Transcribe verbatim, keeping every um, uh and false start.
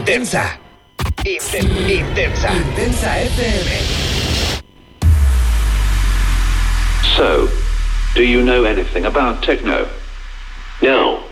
Intensa. Inten- intensa. Intensa F M. So, do you know anything about techno? No.